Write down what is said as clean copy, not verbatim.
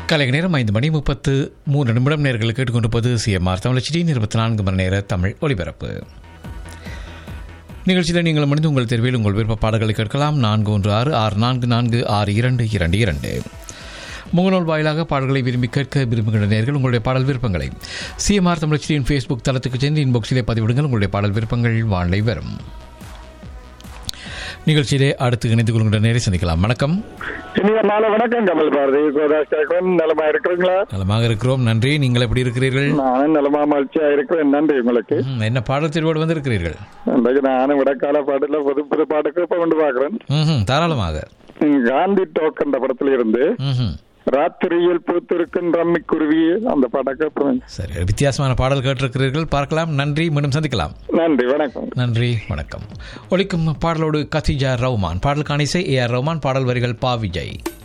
காலை நேரம் 5:33 நேர்கள் கேட்டுக்கொண்டிருப்பது சிஎம்ஆர் தமிழச்சி 24 மணி நேர தமிழ் ஒலிபரப்பு நிகழ்ச்சியில் நீங்கள் முடிந்து உங்கள் தேர்வில் உங்கள் விருப்ப பாடல்களை கேட்கலாம். 4166446222 முகநூல் வாயிலாக பாடல்களை விரும்பி கேட்க விரும்புகின்ற நேர்கள் உங்களுடைய பாடல் விருப்பங்களை சிஎம்ஆர் தமிழச்சியின் ஃபேஸ்புக் தளத்துக்கு சென்று இன்பாக்ஸிலே பதிவிடுங்கள். உங்களுடைய பாடல் விருப்பங்கள் வானிலை வரும். நிகழ்ச்சியிலே அடுத்து இணைந்து கொள்கின்ற நேரை சந்திக்கலாம். வணக்கம். வணக்கம் கமல் பாரதி. நலமா இருக்கிறீங்களா? நலமாக இருக்கிறோம், நன்றி. நீங்கள் எப்படி இருக்கிறீர்கள்? நானும் நலமா மகிழ்ச்சியா இருக்கிறேன், நன்றி. உங்களுக்கு என்ன பாடல் தேர்வோடு வந்திருக்கிறீர்கள்? நானும் விடக்கால பாட்டுல புது புது பாட்டுக்கு இப்ப கொண்டு பாக்குறேன். தாராளமாக. காந்தி டோக் என்ற படத்துல இருந்து ராத்திரியில் பூத்திருக்கும் ரம்மி குருவி அந்த பாட்டை. சரி, வித்தியாசமான பாடல் கேட்டிருக்கிறீர்கள், பார்க்கலாம். நன்றி, மீண்டும் சந்திக்கலாம். நன்றி, வணக்கம். நன்றி, வணக்கம். ஒலிக்கும் பாடலோடு கத்திஜா ரஹ்மான், பாடலுக்கான இசை ஏஆர் ரஹ்மான், பாடல் வரிகள் பா விஜய்.